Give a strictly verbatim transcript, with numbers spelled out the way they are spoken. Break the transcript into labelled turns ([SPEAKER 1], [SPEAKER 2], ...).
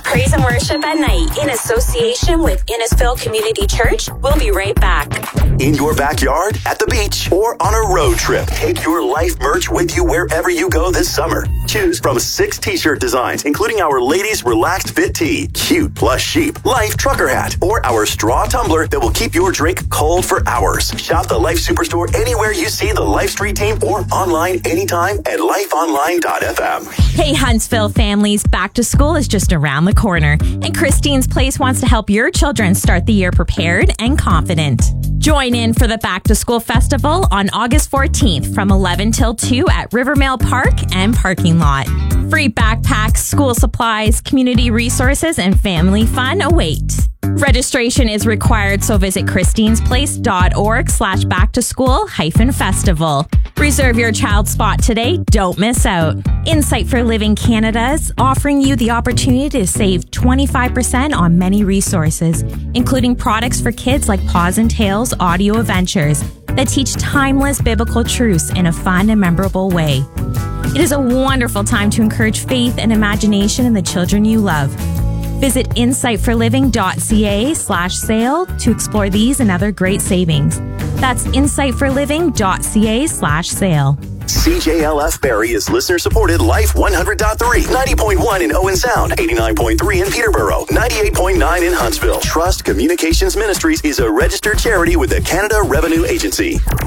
[SPEAKER 1] Praise and Worship at Night in association with Innisfil Community Church. We'll be right back.
[SPEAKER 2] In your backyard, at the beach, or on a road trip, take your Life merch with you wherever you go this summer. Choose from six t-shirt designs, including our ladies' relaxed fit tee, cute plush sheep, Life trucker hat, or our straw tumbler that will keep your drink cold for hours. Shop the Life Superstore anywhere you see the Life Street team or online anytime at life online dot f m.
[SPEAKER 3] Hey Huntsville families, back to school is just around the corner, and Christine's Place wants to help your children start the year prepared and confident. Join in for the Back to School Festival on August fourteenth from eleven till two at Rivermail Park and parking lot. Free backpacks, school supplies, community resources, and family fun await. Registration is required, so visit christinesplace.org slash back to school hyphen festival. Reserve your child's spot today. Don't miss out. Insight for Living Canada is offering you the opportunity to save twenty-five percent on many resources, including products for kids like Paws and Tails audio adventures that teach timeless biblical truths in a fun and memorable way. It is a wonderful time to encourage faith and imagination in the children you love. Visit insightforliving.ca slash sale to explore these and other great savings. That's insightforliving.ca slash sale.
[SPEAKER 2] C J L F Barrie is listener-supported Life one hundred point three, ninety point one in Owen Sound, eighty-nine point three in Peterborough, ninety-eight point nine in Huntsville. Trust Communications Ministries is a registered charity with the Canada Revenue Agency.